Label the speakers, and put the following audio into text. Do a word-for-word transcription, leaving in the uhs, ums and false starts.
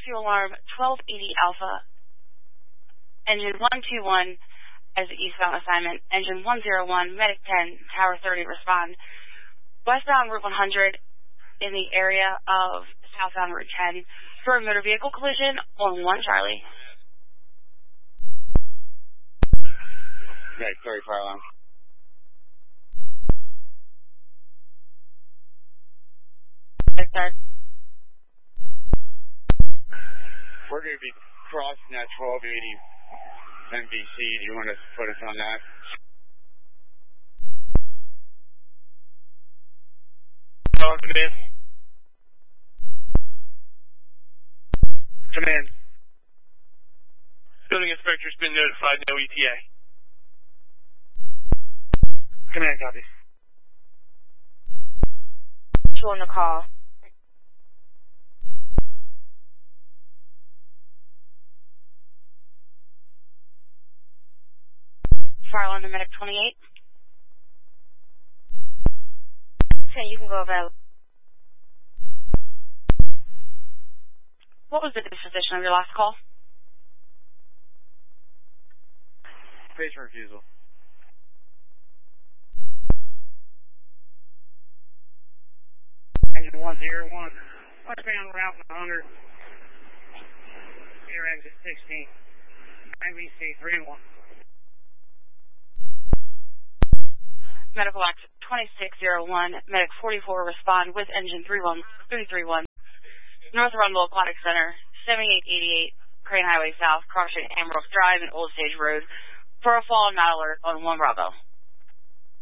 Speaker 1: fuel alarm twelve eighty Alpha, engine one two one as the eastbound assignment, engine one zero one, medic ten, tower thirty, respond. Westbound Route one hundred in the area of southbound Route ten for a motor vehicle collision on one Charlie.
Speaker 2: Okay, sorry, fire alarm.
Speaker 1: Yes, sir.
Speaker 2: We're going to be crossing that twelve eighty M V C. Do you want to put us on that?
Speaker 3: Hello, command. Command. Building inspector's been notified, no E T A.
Speaker 2: Command, copy.
Speaker 4: Two on the call.
Speaker 1: Fire alarm to medic twenty-eight.
Speaker 4: ten, you can go about.
Speaker 1: What was the disposition of your last call?
Speaker 2: Patient refusal.
Speaker 5: Engine one zero one, westbound route one hundred, air exit sixteen, M V C three one.
Speaker 1: Medical Act twenty-six oh one, medic forty-four, respond with engine three one three three one. North Arundel Aquatic Center, seventy-eight eighty-eight, Crane Highway South, crossing Ambrook Drive and Old Stage Road for a fall and not alert on one Bravo.